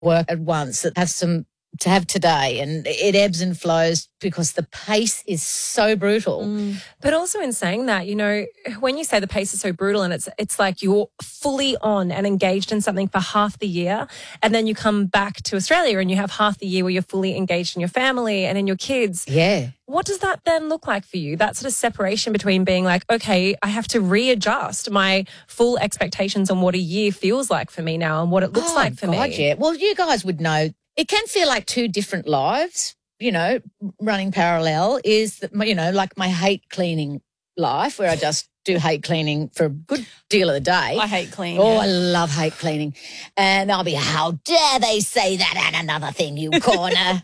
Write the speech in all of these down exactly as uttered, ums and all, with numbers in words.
work at once that have some to have today, and it ebbs and flows because the pace is so brutal. Mm. But also in saying that, you know, when you say the pace is so brutal and it's it's like you're fully on and engaged in something for half the year, and then you come back to Australia and you have half the year where you're fully engaged in your family and in your kids. Yeah. What does that then look like for you? That sort of separation between being like, okay, I have to readjust my full expectations on what a year feels like for me now and what it looks oh, like for God, me. Yeah. Well, you guys would know. It can feel like two different lives, you know, running parallel is, that, you know, like my hate cleaning life where I just do hate cleaning for a good deal of the day. I hate cleaning. Oh, I love hate cleaning. And I'll be, how dare they say that and another thing, you corner.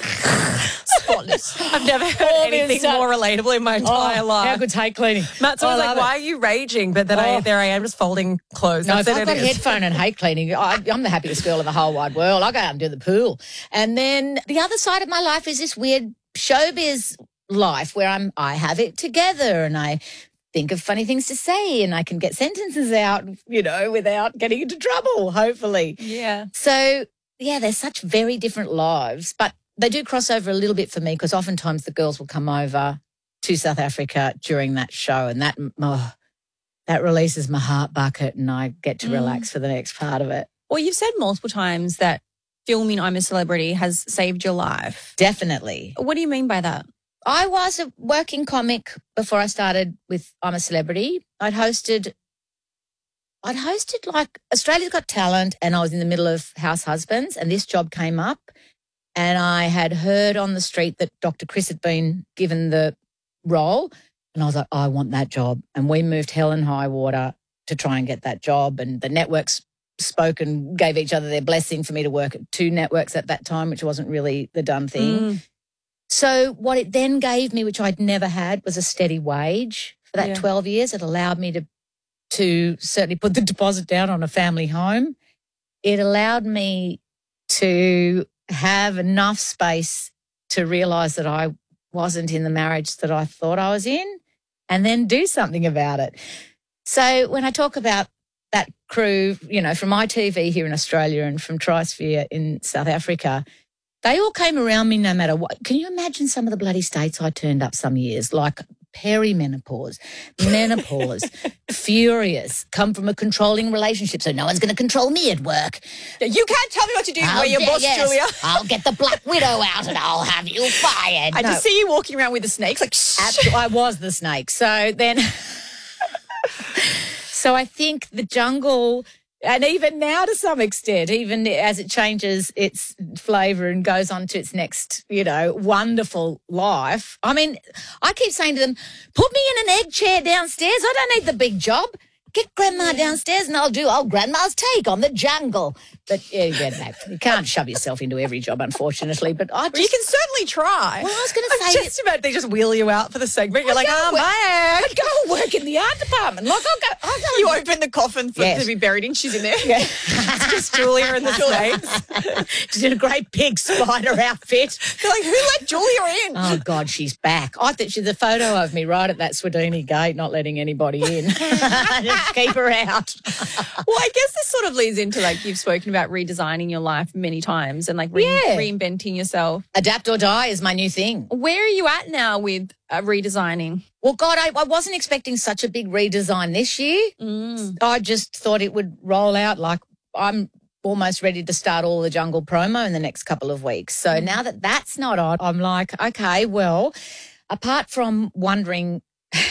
Spotless. I've never heard All anything this, uh, more relatable in my entire oh, life. How good's hate cleaning? Matt's always like, it. why are you raging? But then I, Oh. there I am just folding clothes. No, That's if it, I've got it a is. headphone and hate cleaning, I, I'm the happiest girl in the whole wide world. I go out and do the pool. And then the other side of my life is this weird showbiz life where I'm, I have it together and I think of funny things to say and I can get sentences out, you know, without getting into trouble, hopefully. Yeah. So, yeah, they're such very different lives, but they do cross over a little bit for me because oftentimes the girls will come over to South Africa during that show and that oh, that releases my heart bucket and I get to Mm. relax for the next part of it. Well, you've said multiple times that filming I'm a Celebrity has saved your life. Definitely. What do you mean by that? I was a working comic before I started with I'm a Celebrity. I'd hosted I'd hosted like Australia's Got Talent and I was in the middle of House Husbands and this job came up and I had heard on the street that Doctor Chris had been given the role and I was like, oh, I want that job. And we moved hell and high water to try and get that job and the networks spoke and gave each other their blessing for me to work at two networks at that time, which wasn't really the done thing. Mm. So what it then gave me, which I'd never had, was a steady wage for that Yeah. twelve years. It allowed me to to certainly put the deposit down on a family home. It allowed me to have enough space to realise that I wasn't in the marriage that I thought I was in and then do something about it. So when I talk about that crew, you know, from I T V here in Australia and from Trisphere in South Africa, they all came around me no matter what. Can you imagine some of the bloody states I turned up some years, like perimenopause, menopause, furious, come from a controlling relationship, so no one's going to control me at work. You can't tell me what to do. How We're your dare- boss, yes, Julia. I'll get the Black Widow out and I'll have you fired. I No. just see you walking around with the snakes like, shh. Abs- I was the snake. So then, so I think the jungle, and even now to some extent, even as it changes its flavour and goes on to its next, you know, wonderful life. I mean, I keep saying to them, put me in an egg chair downstairs. I don't need the big job. Get grandma downstairs and I'll do old grandma's take on the jungle. But yeah, yeah, no, you can't shove yourself into every job, unfortunately. But I just, Well, you can certainly try. well, I was going to I'm say, just about they just wheel you out for the segment. You're I like, go oh, work- bye. I'd go and work in the art department. Like, I'll go, I'll go. You open the coffin for Yes. to be buried in. She's in there. Yeah. It's just Julia and the snakes. She's in a great big spider outfit. They're like, who let Julia in? Oh, God, she's back. I thought she's a photo of me right at that Swedini gate, not letting anybody in. Just keep her out. Well, I guess this sort of leads into, like, you've spoken about redesigning your life many times and, like, re- Yeah. reinventing yourself. Adapt or die is my new thing. Where are you at now with uh, redesigning? Well, God, I, I wasn't expecting such a big redesign this year. Mm. I just thought it would roll out like I'm almost ready to start all the jungle promo in the next couple of weeks. So Mm. now that that's not on, I'm like, okay, well, apart from wondering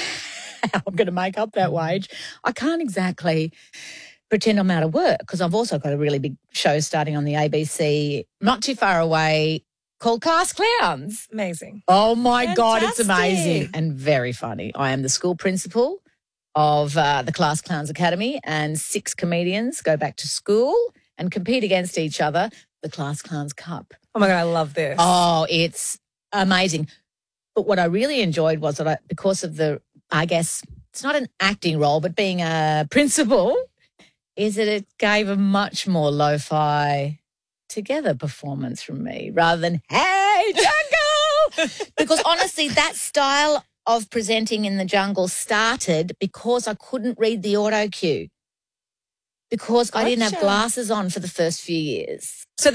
how I'm going to make up that wage, I can't exactly pretend I'm out of work because I've also got a really big show starting on the A B C not too far away called Class Clowns. Amazing. Oh, my God, it's Fantastic. amazing and very funny. I am the school principal of uh, the Class Clowns Academy and six comedians go back to school and compete against each other, the Class Clowns Cup. Oh, my God, I love this. Oh, it's amazing. But what I really enjoyed was that I, because of the, I guess, it's not an acting role, but being a principal, is that it gave a much more lo-fi together performance from me rather than, hey, jungle! Because honestly, that style of presenting in the jungle started because I couldn't read the auto cue. because I didn't have Gotcha. glasses on for the first few years.